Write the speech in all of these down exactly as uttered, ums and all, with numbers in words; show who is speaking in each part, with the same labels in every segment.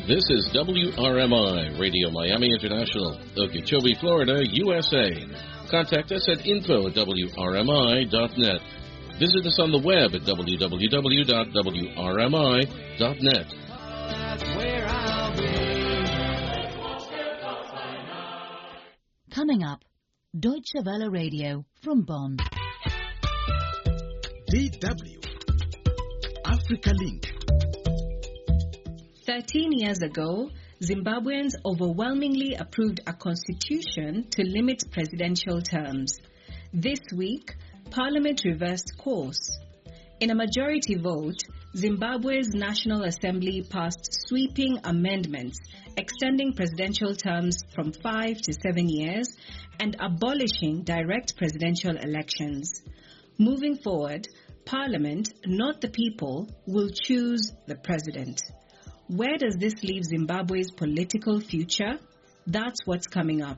Speaker 1: This is W R M I, Radio Miami International, Okeechobee, Florida, U S A. Contact us at info at W R M I dot net. Visit us on the web at w w w dot w r m i dot net.
Speaker 2: Coming up, Deutsche Welle Radio from Bonn.
Speaker 3: D W Africa Link.
Speaker 4: Thirteen years ago, Zimbabweans overwhelmingly approved a constitution to limit presidential terms. This week, Parliament reversed course. In a majority vote, Zimbabwe's National Assembly passed sweeping amendments extending presidential terms from five to seven years and abolishing direct presidential elections. Moving forward, Parliament, not the people, will choose the president. Where does this leave Zimbabwe's political future? That's what's coming up.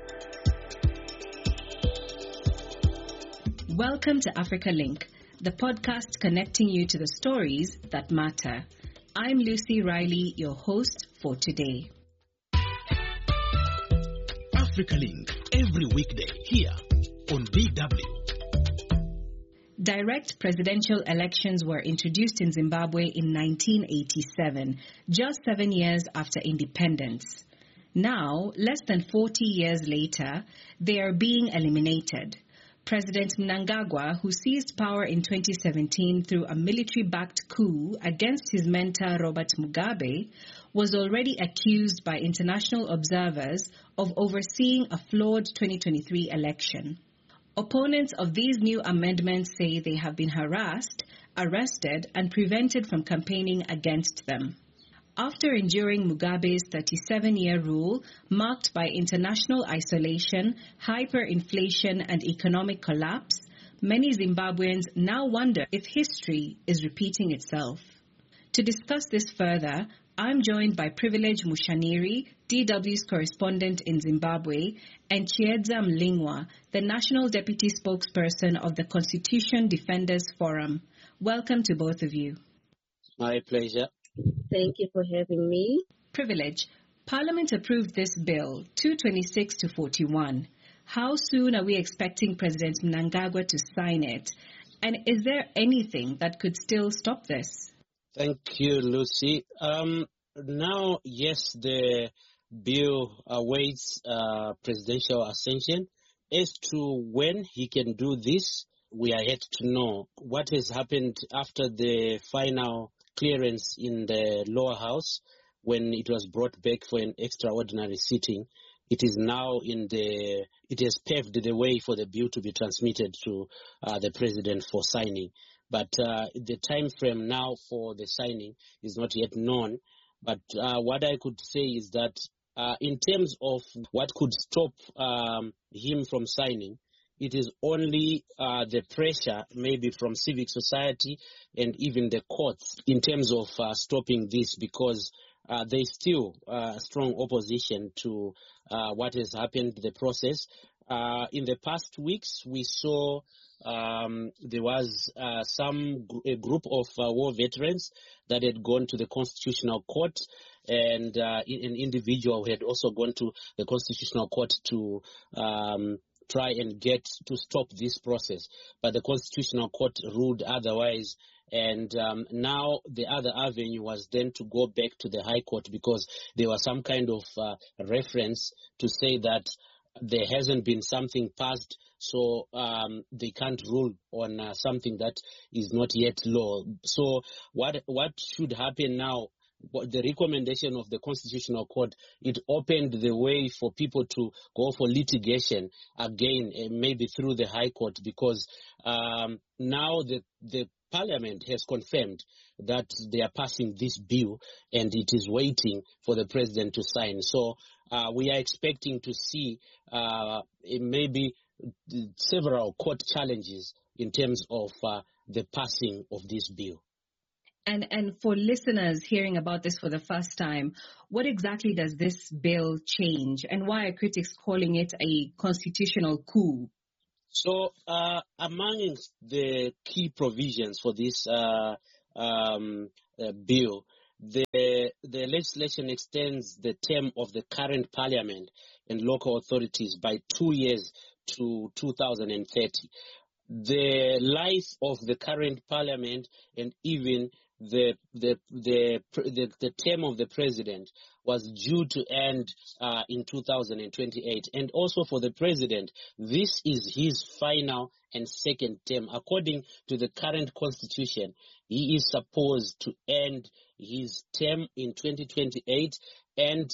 Speaker 4: Welcome to Africa Link, the podcast connecting you to the stories that matter. I'm Lucy Riley, your host for today.
Speaker 3: Africa Link, every weekday here on D W.
Speaker 4: Direct presidential elections were introduced in Zimbabwe in nineteen eighty-seven, just seven years after independence. Now, less than forty years later, they are being eliminated. President Mnangagwa, who seized power in twenty seventeen through a military-backed coup against his mentor Robert Mugabe, was already accused by international observers of overseeing a flawed twenty twenty-three election. Opponents of these new amendments say they have been harassed, arrested, and prevented from campaigning against them. After enduring Mugabe's thirty-seven-year rule, marked by international isolation, hyperinflation, and economic collapse, many Zimbabweans now wonder if history is repeating itself. To discuss this further, I'm joined by Privilege Mushaniri, D W's correspondent in Zimbabwe, and Chiedza Mlingwa, the National Deputy Spokesperson of the Constitution Defenders Forum. Welcome to both of you.
Speaker 5: My pleasure.
Speaker 6: Thank you for having me.
Speaker 4: Privilege, Parliament approved this bill, two twenty-six to forty-one. How soon are we expecting President Mnangagwa to sign it? And is there anything that could still stop this?
Speaker 5: Thank you, Lucy. Um, now, yes, the bill awaits uh, presidential ascension. As to when he can do this, we are yet to know. What has happened after the final clearance in the lower house, when it was brought back for an extraordinary sitting, it is now in the, it has paved the way for the bill to be transmitted to uh, the president for signing. But uh, the time frame now for the signing is not yet known. But uh, what I could say is that uh, in terms of what could stop um, him from signing, it is only uh, the pressure maybe from civic society and even the courts in terms of uh, stopping this, because uh, there is still uh, strong opposition to uh, what has happened, the process. Uh, in the past weeks, we saw um, there was uh, some a group of uh, war veterans that had gone to the Constitutional Court, and uh, an individual who had also gone to the Constitutional Court to um, try and get to stop this process. But the Constitutional Court ruled otherwise. And um, now the other avenue was then to go back to the High Court, because there was some kind of uh, reference to say that there hasn't been something passed, so um, they can't rule on uh, something that is not yet law. So what what should happen now? The recommendation of the Constitutional Court, it opened the way for people to go for litigation again, maybe through the High Court, because um, now the, the Parliament has confirmed that they are passing this bill and it is waiting for the President to sign. So uh, we are expecting to see uh, maybe several court challenges in terms of uh, the passing of this bill.
Speaker 4: And and for listeners hearing about this for the first time, what exactly does this bill change, and why are critics calling it a constitutional coup?
Speaker 5: So uh, among the key provisions for this uh, um, uh, bill, the the legislation extends the term of the current parliament and local authorities by two years to two thousand thirty. The life of the current parliament and even the the the the, the term of the president was due to end uh, in two thousand twenty-eight. And also for the president, this is his final and second term. According to the current constitution, he is supposed to end his term in twenty twenty-eight, and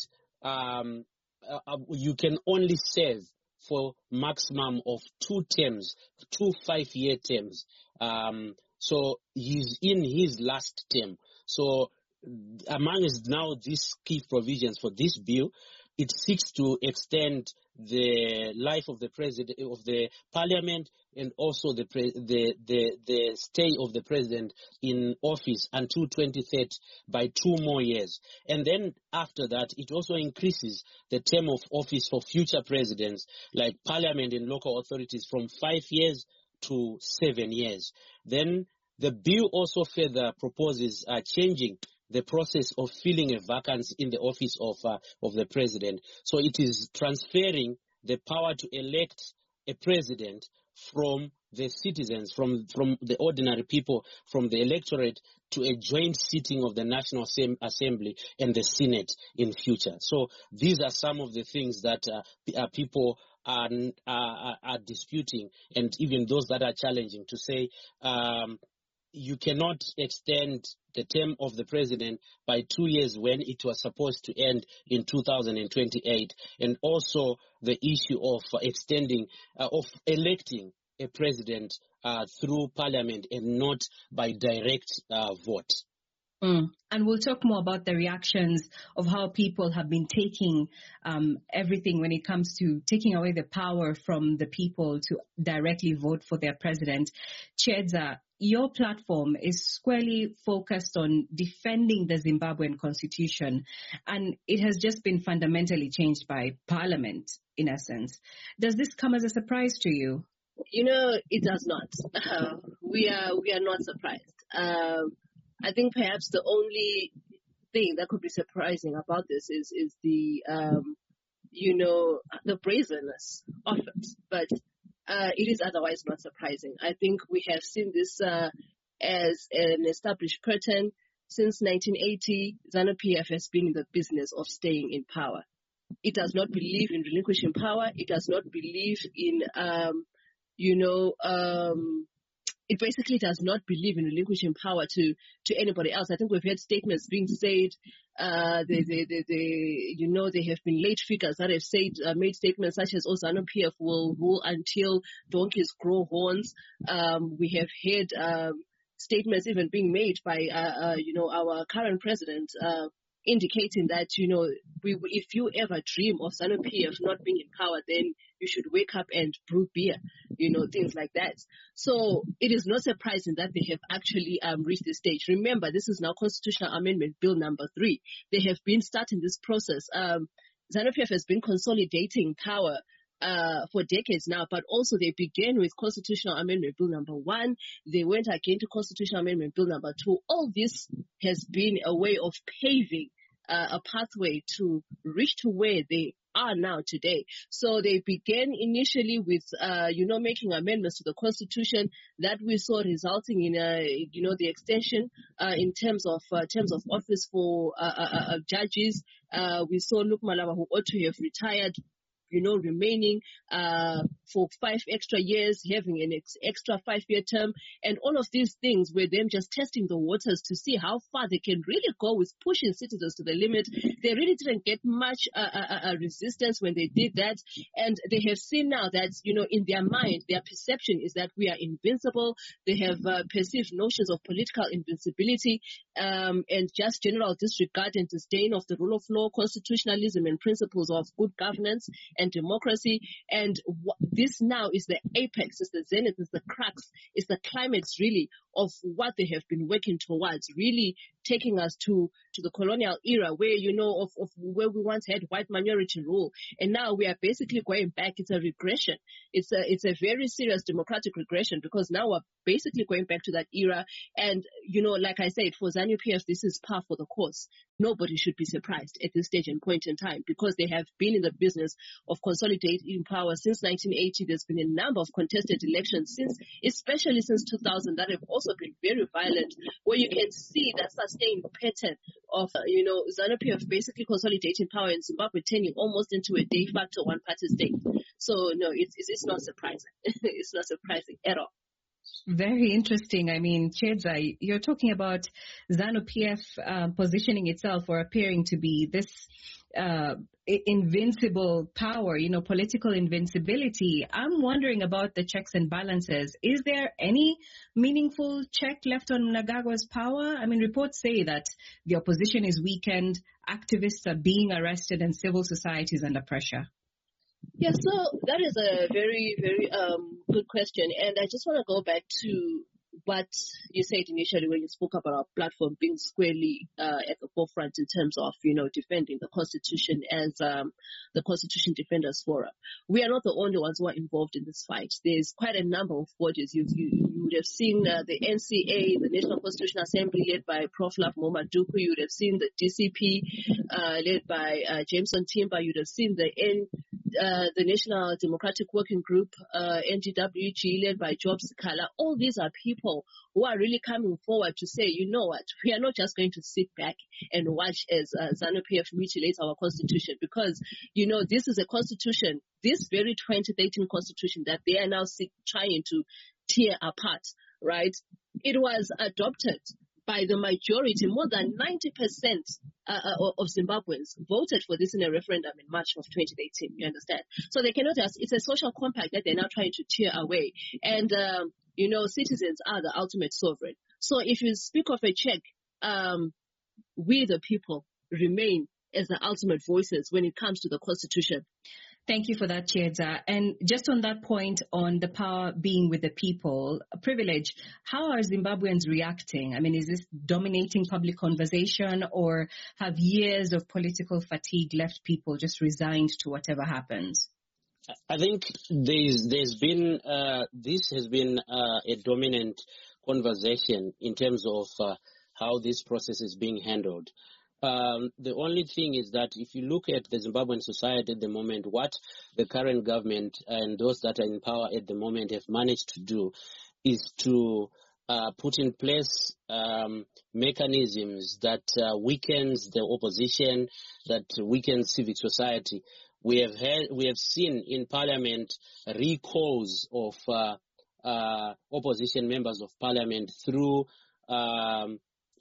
Speaker 5: um, uh, you can only serve for maximum of two terms, two five-year terms. Um, so he's in his last term. So among now these key provisions for this bill, it seeks to extend the life of the president of the parliament and also the pre, the the the stay of the president in office until twenty thirty by two more years. And then after that, it also increases the term of office for future presidents like parliament and local authorities from five years to seven years. Then the bill also further proposes uh, changing the process of filling a vacancy in the office of uh, of the president. So it is transferring the power to elect a president from the citizens, from, from the ordinary people, from the electorate, to a joint sitting of the National Assembly and the Senate in future. So these are some of the things that uh, uh, people are, are, are disputing, and even those that are challenging, to say um, you cannot extend the term of the president by two years when it was supposed to end in two thousand twenty-eight, and also the issue of extending, uh, of electing a president uh, through parliament and not by direct uh, vote.
Speaker 4: Mm. And we'll talk more about the reactions of how people have been taking um, everything when it comes to taking away the power from the people to directly vote for their president. Chedza, your platform is squarely focused on defending the Zimbabwean constitution, and it has just been fundamentally changed by parliament, in essence. Does this come as a surprise to you?
Speaker 6: You know, it does not. Uh, we are we are not surprised. Um, I think perhaps the only thing that could be surprising about this is is the um, you know the brazenness of it, but uh, it is otherwise not surprising. I think we have seen this uh, as an established pattern since nineteen eighty. ZANU-P F has been in the business of staying in power. It does not believe in relinquishing power. It does not believe in um, you know. Um, It basically does not believe in relinquishing power to, to anybody else. I think we've heard statements being said, uh, they, they, they, they, you know, there have been late figures that have said, uh, made statements such as, oh, ZANU-P F will rule until donkeys grow horns. Um, we have heard, um, statements even being made by, uh, uh, you know, our current president, uh, indicating that, you know, we, if you ever dream of ZANU-P F not being in power, then you should wake up and brew beer, you know, things like that. So it is not surprising that they have actually um, reached this stage. Remember, this is now Constitutional Amendment Bill number three. They have been starting this process. Um, ZANU-P F has been consolidating power uh, for decades now, but also they began with Constitutional Amendment Bill number one. They went again to Constitutional Amendment Bill number two. All this has been a way of paving uh, a pathway to reach to where they are now today. So they began initially with, uh, you know, making amendments to the Constitution that we saw resulting in, uh, you know, the extension uh, in terms of uh, terms of office for uh, uh, uh, judges. Uh, we saw Luke Malaba, who ought to have retired, you know, remaining uh, for five extra years, having an ex- extra five-year term. And all of these things were them just testing the waters to see how far they can really go with pushing citizens to the limit. They really didn't get much uh, uh, uh, resistance when they did that. And they have seen now that, you know, in their mind, their perception is that we are invincible. They have uh, perceived notions of political invincibility um, and just general disregard and disdain of the rule of law, constitutionalism, and principles of good governance and democracy. And w- this now is the apex, is the zenith, is the crux, is the climax really of what they have been working towards, really taking us to, to the colonial era where, you know, of, of where we once had white minority rule. And now we are basically going back. It's a regression. It's a, it's a very serious democratic regression, because now we're basically going back to that era. And, you know, like I said, for ZANU P F, this is par for the course. Nobody should be surprised at this stage and point in time, because they have been in the business of consolidating power since nineteen eighty. There's been a number of contested elections since, especially since two thousand, that have also been very violent, where you can see that sustained pattern of, uh, you know, ZANU P F basically consolidating power in Zimbabwe, turning almost into a de facto one-party state. So, no, it's, it's not surprising. It's not surprising at all.
Speaker 4: Very interesting. I mean, Chedza, you're talking about ZANU P F um, positioning itself or appearing to be this uh, invincible power, you know, political invincibility. I'm wondering about the checks and balances. Is there any meaningful check left on Mnangagwa's power? I mean, reports say that the opposition is weakened, activists are being arrested, and civil society is under pressure.
Speaker 6: Yeah, so that is a very, very um, good question. And I just want to go back to what you said initially when you spoke about our platform being squarely uh, at the forefront in terms of, you know, defending the Constitution as um, the Constitution Defenders Forum. We are not the only ones who are involved in this fight. There's quite a number of bodies. You, you, you would have seen uh, the N C A, the National Constitutional Assembly, led by Professor Mohamed Duku. You would have seen the D C P, uh, led by uh, Jameson Timber. You would have seen the N Uh, the National Democratic Working Group, uh, N D W G, led by Job Sikhala. All these are people who are really coming forward to say, you know what, we are not just going to sit back and watch as uh, ZANU P F mutilates our constitution, because, you know, this is a constitution, this very twenty thirteen constitution that they are now see, trying to tear apart, right? It was adopted by the majority. More than ninety percent uh, of Zimbabweans voted for this in a referendum in March of twenty eighteen, you understand? So they cannot just, it's a social compact that they're now trying to tear away. And, um, you know, citizens are the ultimate sovereign. So if you speak of a check, um, we the people remain as the ultimate voices when it comes to the Constitution.
Speaker 4: Thank you for that, Chedza. And just on that point on the power being with the people, a privilege, how are Zimbabweans reacting? I mean, is this dominating public conversation, or have years of political fatigue left people just resigned to whatever happens?
Speaker 5: I think there's, there's been, uh, this has been uh, a dominant conversation in terms of uh, how this process is being handled. Um, the only thing is that if you look at the Zimbabwean society at the moment, what the current government and those that are in power at the moment have managed to do is to uh, put in place um, mechanisms that uh, weakens the opposition, that weakens civic society. We have had, we have seen in Parliament recalls of uh, uh, opposition members of Parliament through um,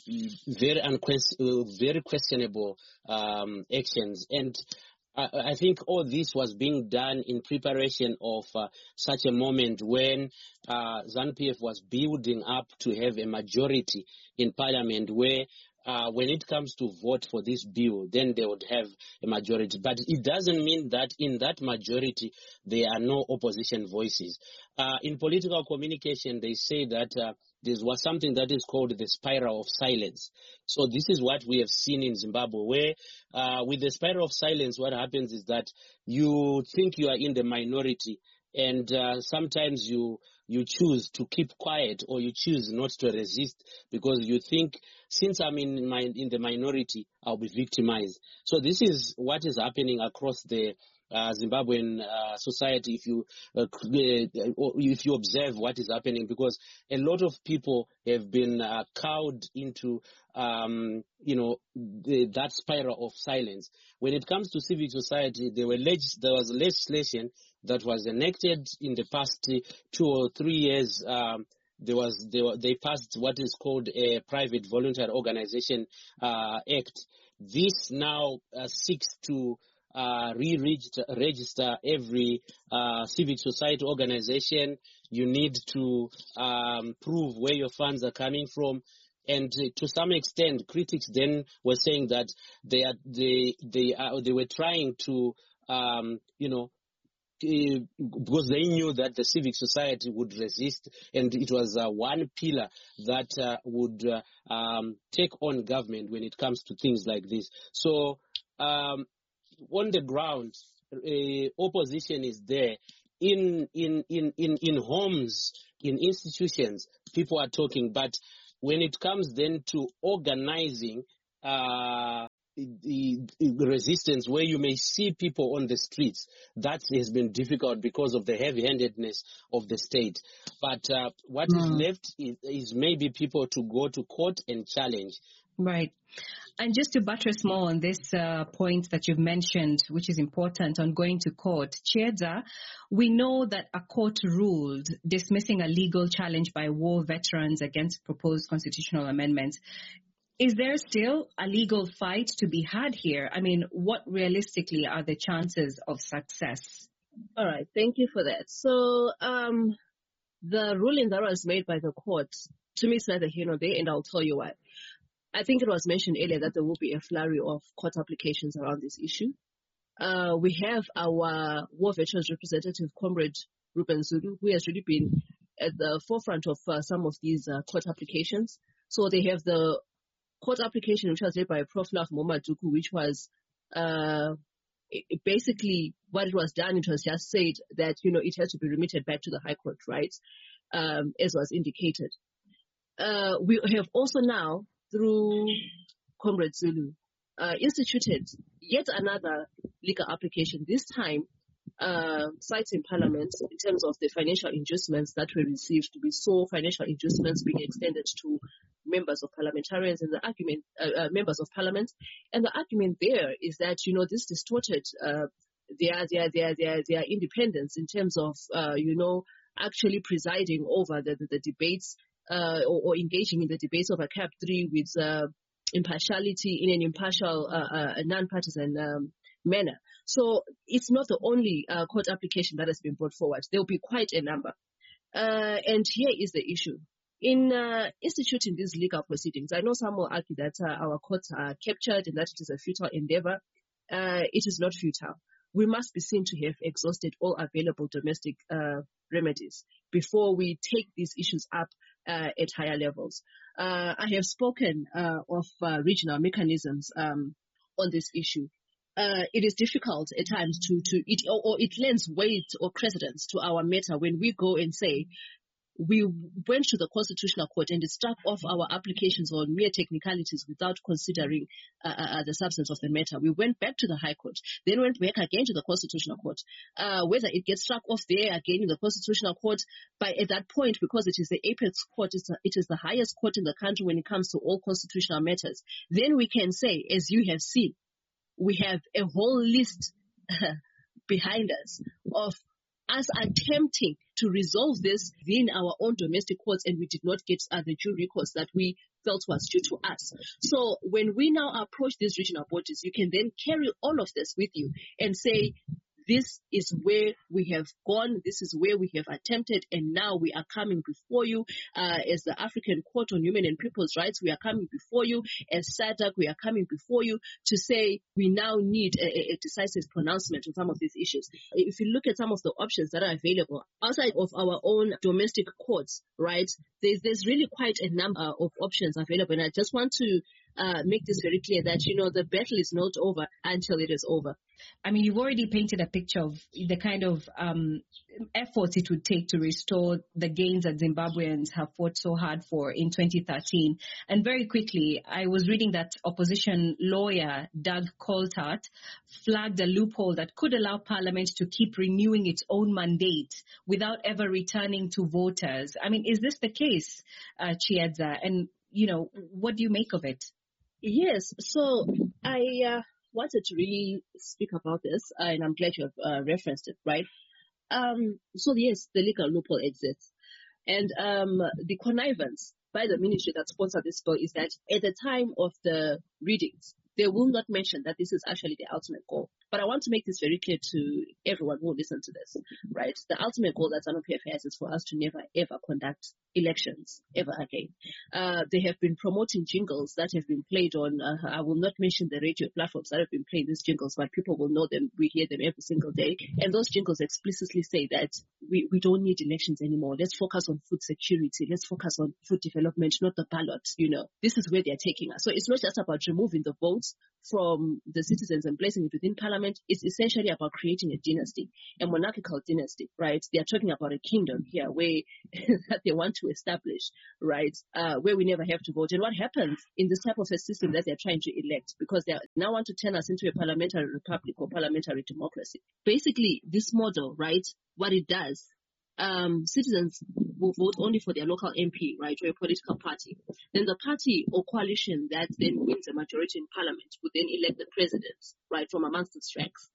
Speaker 5: very unquestion, very questionable um, actions, and I, I think all this was being done in preparation of uh, such a moment when uh, ZANU P F was building up to have a majority in Parliament, where uh, when it comes to vote for this bill, then they would have a majority. But it doesn't mean that in that majority there are no opposition voices. Uh, in political communication, they say that uh, there was something that is called the spiral of silence. So this is what we have seen in Zimbabwe, where uh, with the spiral of silence, what happens is that you think you are in the minority, and uh, sometimes you you choose to keep quiet, or you choose not to resist, because you think, since I'm in my in the minority, I'll be victimized. So this is what is happening across the Uh, Zimbabwean uh, society, if you uh, if you observe what is happening, because a lot of people have been uh, cowed into um, you know the, that spiral of silence. When it comes to civic society, there were leg- there was legislation that was enacted in the past two or three years. Um, there was they, were, they passed what is called a Private Voluntary Organization uh, Act. This now uh, seeks to Uh, re-register register every uh, civic society organization. You need to um, prove where your funds are coming from, and uh, to some extent, critics then were saying that they are they they are, they were trying to um, you know. Uh, because they knew that the civic society would resist, and it was uh, one pillar that uh, would uh, um, take on government when it comes to things like this. So. Um, On the ground, uh, opposition is there in, in, in, in, in homes, in institutions, people are talking. But when it comes then to organizing uh, the, the resistance, where you may see people on the streets, that has been difficult because of the heavy-handedness of the state. But uh, what mm. is left is, is maybe people to go to court and challenge.
Speaker 4: Right. And just to buttress more on this uh, point that you've mentioned, which is important, on going to court, Chiedza, we know that a court ruled dismissing a legal challenge by war veterans against proposed constitutional amendments. Is there still a legal fight to be had here? I mean, what realistically are the chances of success?
Speaker 6: All right. Thank you for that. So um, the ruling that was made by the court, to me, it's neither here nor there, and I'll tell you why. I think it was mentioned earlier that there will be a flurry of court applications around this issue. Uh, we have our war veterans representative, Comrade Ruben Zulu, who has really been at the forefront of uh, some of these uh, court applications. So they have the court application, which was led by Professor Momaduku, which was uh, it, basically what it was done. It was just said that, you know, it has to be remitted back to the High Court, right, um, as was indicated. Uh, we have also now, through Comrade Zulu, uh, instituted yet another legal application, this time uh, citing Parliament in terms of the financial inducements that were received. We saw financial inducements being extended to members of parliamentarians and the argument, uh, uh, members of Parliament. And the argument there is that, you know, this distorted uh, their, their, their, their, their independence in terms of, uh, you know, actually presiding over the, the, the debates uh, or, or engaging in the debates of a C A P three with uh, impartiality in an impartial, uh, uh, non-partisan um, manner. So it's not the only uh, court application that has been brought forward. There will be quite a number. Uh, and here is the issue. In uh, instituting these legal proceedings, I know some will argue that uh, our courts are captured and that it is a futile endeavor. Uh, it is not futile. We must be seen to have exhausted all available domestic uh, remedies before we take these issues up uh, at higher levels. Uh, I have spoken uh, of uh, regional mechanisms um, on this issue. Uh, it is difficult at times to, to it, or, or it lends weight or precedence to our matter when we go and say, we went to the Constitutional Court and it struck off our applications on mere technicalities without considering uh, uh, the substance of the matter. We went back to the High Court, then went back again to the Constitutional Court. Uh, whether it gets struck off there again in the Constitutional Court, by at that point, because it is the apex court, it's a, it is the highest court in the country when it comes to all constitutional matters, then we can say, as you have seen, we have a whole list behind us of us attempting to resolve this within our own domestic courts, and we did not get uh, the due recourse that we felt was due to us. So when we now approach these regional bodies, you can then carry all of this with you and say, this is where we have gone, this is where we have attempted, and now we are coming before you uh, as the African Court on Human and People's Rights. We are coming before you as SADC. We are coming before you to say we now need a, a decisive pronouncement on some of these issues. If you look at some of the options that are available outside of our own domestic courts, right, there's, there's really quite a number of options available. And I just want to uh, make this very clear that, you know, the battle is not over until it is over.
Speaker 4: I mean, you've already painted a picture of the kind of um, efforts it would take to restore the gains that Zimbabweans have fought so hard for in twenty thirteen. And very quickly, I was reading that opposition lawyer Doug Coltart flagged a loophole that could allow Parliament to keep renewing its own mandate without ever returning to voters. I mean, is this the case, uh, Chiedza? And, you know, what do you make of it?
Speaker 6: Yes. So I... Uh... wanted to really speak about this, uh, and I'm glad you have uh, referenced it, right? Um, so yes, the legal loophole exists. And um, the connivance by the ministry that sponsored this bill is that at the time of the readings, they will not mention that this is actually the ultimate goal. But I want to make this very clear to everyone who will listen to this, right? The ultimate goal that ZANU-P F has is for us to never, ever conduct elections ever again. Uh, they have been promoting jingles that have been played on, uh, I will not mention the radio platforms that have been playing these jingles, but people will know them. We hear them every single day. And those jingles explicitly say that we, we don't need elections anymore. Let's focus on food security. Let's focus on food development, not the ballot. You know, this is where they're taking us. So it's not just about removing the vote votes from the citizens and placing it within parliament is essentially about creating a dynasty, a monarchical dynasty, right? They are talking about a kingdom here where that they want to establish, right? Uh, where we never have to vote. And what happens in this type of a system that they're trying to elect, because they now want to turn us into a parliamentary republic or parliamentary democracy. Basically, this model, right, what it does, Um, citizens will vote only for their local M P, right, or a political party. Then the party or coalition that then wins a majority in parliament will then elect the president, right, from amongst its ranks.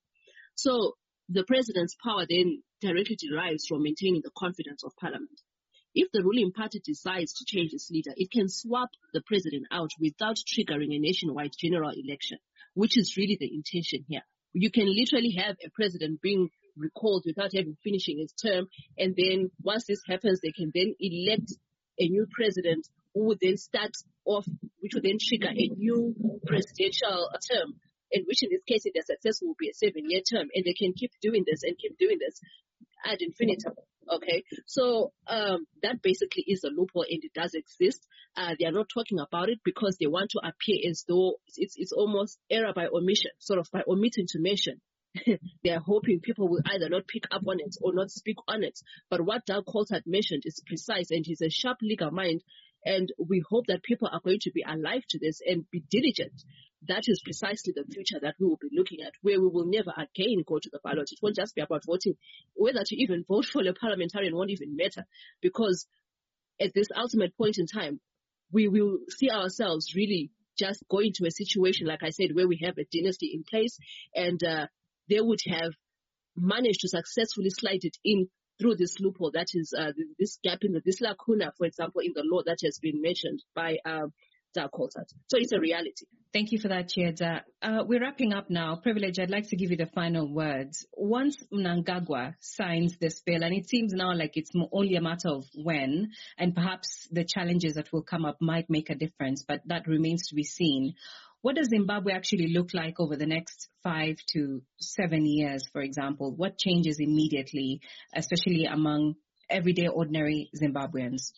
Speaker 6: So the president's power then directly derives from maintaining the confidence of parliament. If the ruling party decides to change its leader, it can swap the president out without triggering a nationwide general election, which is really the intention here. You can literally have a president being recalled without having finishing his term, and then once this happens, they can then elect a new president who would then start off, which would then trigger a new presidential term, in which in this case, if they're successful, will be a seven-year term, and they can keep doing this and keep doing this ad infinitum. Okay, so um, that basically is a loophole, and it does exist. Uh, they are not talking about it because they want to appear as though it's it's almost error by omission, sort of by omitting to mention. They are hoping people will either not pick up on it or not speak on it. But what Doug Coulthard mentioned is precise, and he's a sharp legal mind, and we hope that people are going to be alive to this and be diligent. That is precisely the future that we will be looking at, where we will never again go to the ballot. It won't just be about voting. Whether to even vote for a parliamentarian won't even matter, because at this ultimate point in time, we will see ourselves really just going to a situation, like I said, where we have a dynasty in place, and uh, they would have managed to successfully slide it in through this loophole, that is uh, this gap in the, this lacuna, for example, in the law that has been mentioned by um, Doug Coulthard. So it's a reality.
Speaker 4: Thank you for that, Chiedza. Uh, we're wrapping up now. Privilege, I'd like to give you the final words. Once Mnangagwa signs this bill, and it seems now like it's only a matter of when, and perhaps the challenges that will come up might make a difference, but that remains to be seen. What does Zimbabwe actually look like over the next five to seven years, for example? What changes immediately, especially among everyday, ordinary Zimbabweans?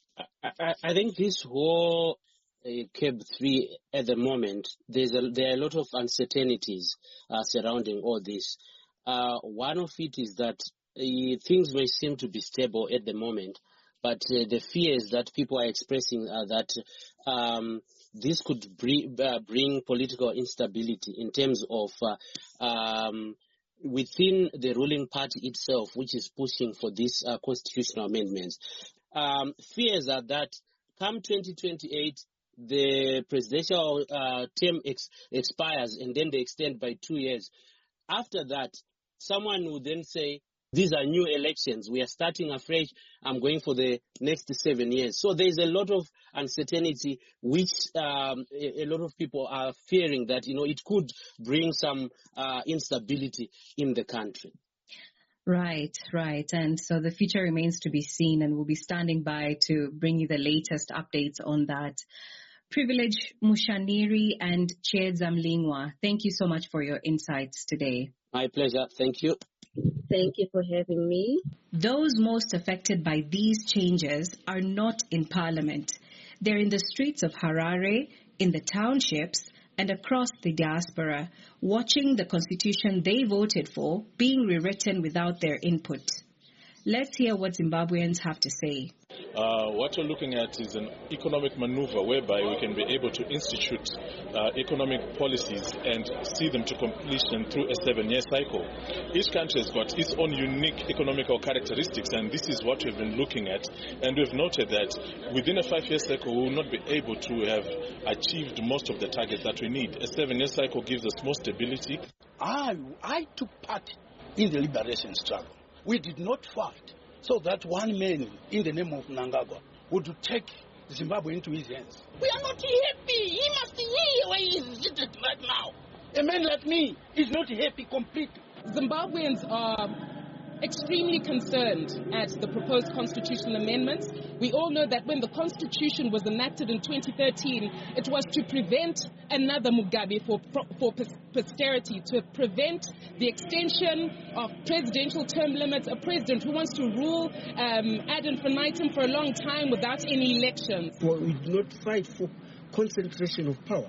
Speaker 5: I, I, I think this whole uh, C A B three at the moment, there's a, there are a lot of uncertainties uh, surrounding all this. Uh, one of it is that uh, things may seem to be stable at the moment, but uh, the fears that people are expressing are that um, this could bring, uh, bring political instability in terms of uh, um, within the ruling party itself, which is pushing for these uh, constitutional amendments. Um, fears are that come twenty twenty-eight, the presidential uh, term ex- expires and then they extend by two years. After that, someone would then say, these are new elections. We are starting afresh. I'm going for the next seven years. So there's a lot of uncertainty, which um, a, a lot of people are fearing that, you know, it could bring some uh, instability in the country.
Speaker 4: Right, right. And so the future remains to be seen, and we'll be standing by to bring you the latest updates on that. Privilege Mushaniri and Chiedza Mlingwa, thank you so much for your insights today.
Speaker 5: My pleasure. Thank you.
Speaker 6: Thank you for having me.
Speaker 4: Those most affected by these changes are not in Parliament. They're in the streets of Harare, in the townships, and across the diaspora, watching the constitution they voted for being rewritten without their input. Let's hear what Zimbabweans have to say.
Speaker 7: Uh, what we're looking at is an economic maneuver whereby we can be able to institute uh, economic policies and see them to completion through a seven-year cycle. Each country has got its own unique economical characteristics, and this is what we've been looking at. And we've noted that within a five-year cycle, we will not be able to have achieved most of the targets that we need. A seven-year cycle gives us more stability.
Speaker 3: I, I took part in the liberation struggle. We did not fight so that one man in the name of Mnangagwa would take Zimbabwe into his hands. We are not happy. He must be where he is seated right now. A man like me is not happy completely.
Speaker 8: Zimbabweans are extremely concerned at the proposed constitutional amendments. We all know that when the constitution was enacted in twenty thirteen, it was to prevent another Mugabe for, for posterity, to prevent the extension of presidential term limits, a president who wants to rule um, ad infinitum for a long time without any elections.
Speaker 9: Well, we do not fight for concentration of power.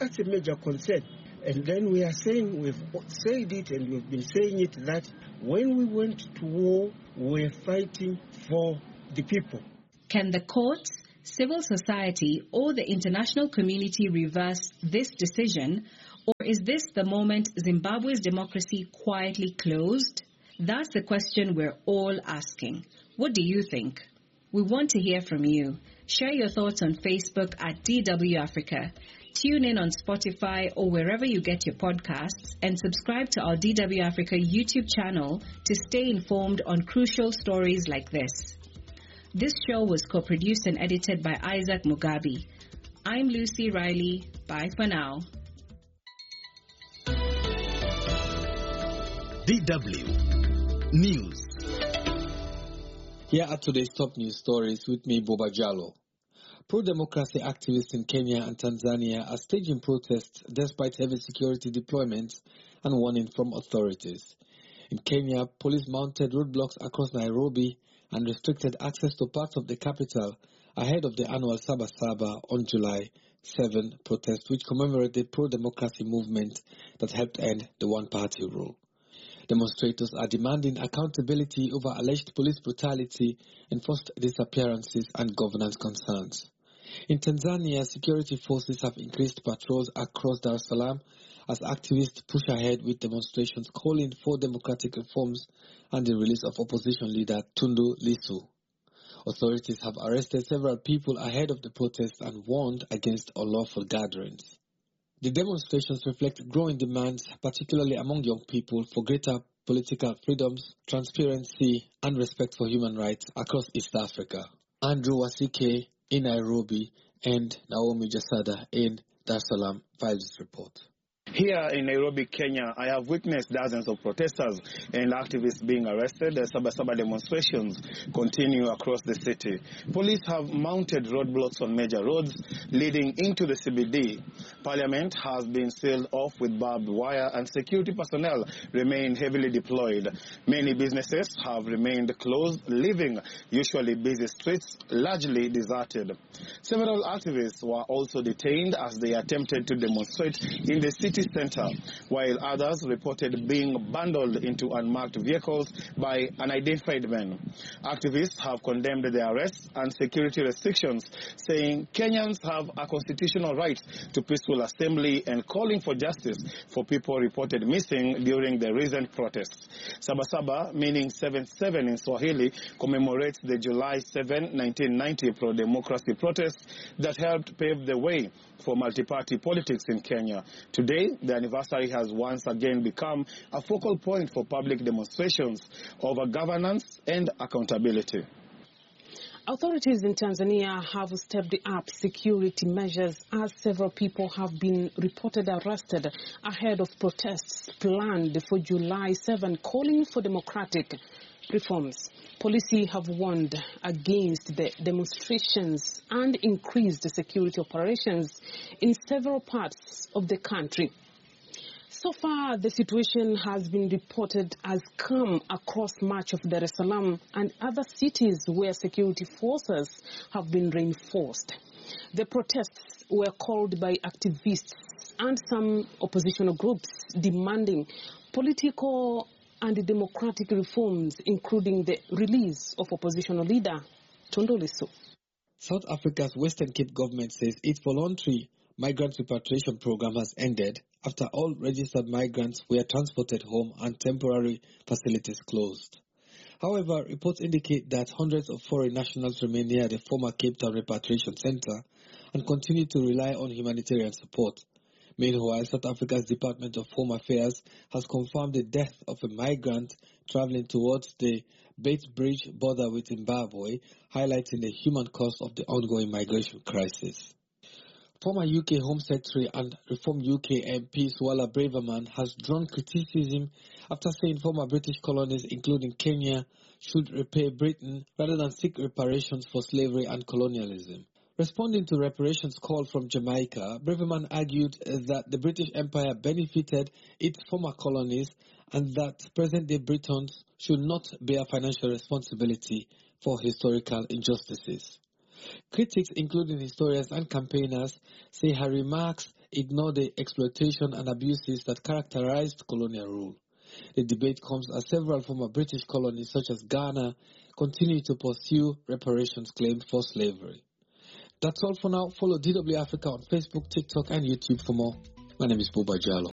Speaker 9: That's a major concern. And then we are saying, we've said it and we've been saying it, that when we went to war, we were fighting for the people.
Speaker 4: Can the courts, civil society, or the international community reverse this decision? Or is this the moment Zimbabwe's democracy quietly closed? That's the question we're all asking. What do you think? We want to hear from you. Share your thoughts on Facebook at D W Africa. Tune in on Spotify or wherever you get your podcasts, and subscribe to our D W Africa YouTube channel to stay informed on crucial stories like this. This show was co-produced and edited by Isaac Mugabe. I'm Lucy Riley. Bye for now.
Speaker 10: D W News.
Speaker 11: Here are today's top news stories with me, Boba Jallo. Pro-democracy activists in Kenya and Tanzania are staging protests despite heavy security deployments and warning from authorities. In Kenya, police mounted roadblocks across Nairobi and restricted access to parts of the capital ahead of the annual Saba Saba on July seventh protest, which commemorated the pro-democracy movement that helped end the one-party rule. Demonstrators are demanding accountability over alleged police brutality, enforced disappearances, and governance concerns. In Tanzania, security forces have increased patrols across Dar es Salaam as activists push ahead with demonstrations calling for democratic reforms and the release of opposition leader Tundu Lissu. Authorities have arrested several people ahead of the protests and warned against unlawful gatherings. The demonstrations reflect growing demands, particularly among young people, for greater political freedoms, transparency, and respect for human rights across East Africa. Andrew Wasike in Nairobi and Naomi Jasada in Dar es Salaam filed this report.
Speaker 12: Here in Nairobi, Kenya, I have witnessed dozens of protesters and activists being arrested. The Saba Saba demonstrations continue across the city. Police have mounted roadblocks on major roads leading into the C B D. Parliament has been sealed off with barbed wire and security personnel remain heavily deployed. Many businesses have remained closed, leaving usually busy streets largely deserted. Several activists were also detained as they attempted to demonstrate in the city center, while others reported being bundled into unmarked vehicles by unidentified men. Activists have condemned the arrests and security restrictions, saying Kenyans have a constitutional right to peaceful assembly and calling for justice for people reported missing during the recent protests. Saba Saba, meaning seven seven in Swahili, commemorates the July seventh, nineteen ninety pro-democracy protests that helped pave the way for multi-party politics in Kenya. Today, the anniversary has once again become a focal point for public demonstrations over governance and accountability.
Speaker 13: Authorities in Tanzania have stepped up security measures as several people have been reported arrested ahead of protests planned for July seventh calling for democratic reforms. Police have warned against the demonstrations and increased security operations in several parts of the country. So far, the situation has been reported as calm across much of Dar es Salaam and other cities where security forces have been reinforced. The protests were called by activists and some oppositional groups demanding political and democratic reforms, including the release of oppositional leader Tundu Lissu.
Speaker 11: South Africa's Western Cape government says its voluntary migrant repatriation program has ended after all registered migrants were transported home and temporary facilities closed. However, reports indicate that hundreds of foreign nationals remain near the former Cape Town Repatriation Center and continue to rely on humanitarian support. Meanwhile, South Africa's Department of Home Affairs has confirmed the death of a migrant traveling towards the Beitbridge border with Zimbabwe, highlighting the human cost of the ongoing migration crisis. Former U K Home Secretary and Reform U K M P Suella Braverman has drawn criticism after saying former British colonies, including Kenya, should repay Britain rather than seek reparations for slavery and colonialism. Responding to reparations call from Jamaica, Braverman argued that the British Empire benefited its former colonies and that present-day Britons should not bear financial responsibility for historical injustices. Critics, including historians and campaigners, say her remarks ignore the exploitation and abuses that characterized colonial rule. The debate comes as several former British colonies such as Ghana continue to pursue reparations claims for slavery. That's all for now. Follow D W Africa on Facebook, TikTok and YouTube for more. My name is Boba Jalo.